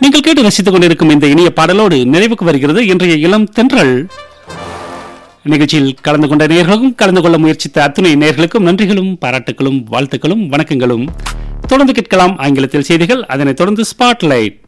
நீங்கள் கேட்டு ரசித்துக் கொண்டிருக்கும் இந்த இனிய பாடலோடு நிறைவுக்கு வருகிறது இன்றைய இளம் தென்றல் நிகழ்ச்சியில் கலந்து கொண்ட நேயர்களுக்கும் கலந்து கொள்ள முயற்சித்த அத்துணை நேயர்களுக்கும் நன்றிகளும் பாராட்டுகளும் வாழ்த்துக்களும் வணக்கங்களும். தொடர்ந்து கேட்கலாம் ஆங்கிலத்தில் செய்திகள், அதனைத் தொடர்ந்து ஸ்பாட்லைட்.